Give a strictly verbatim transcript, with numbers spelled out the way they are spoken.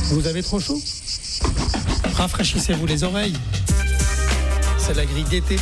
Vous avez trop chaud ? Rafraîchissez-vous les oreilles. C'est la grille d'été.